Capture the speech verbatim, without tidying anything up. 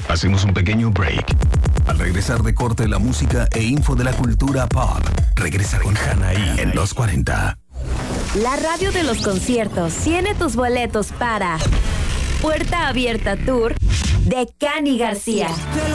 Hacemos un pequeño break. Al regresar de corte, la música e info de la cultura pop. Regresa con Hanaí en los cuarenta. La radio de los conciertos tiene tus boletos para Puerta Abierta Tour de Cani García.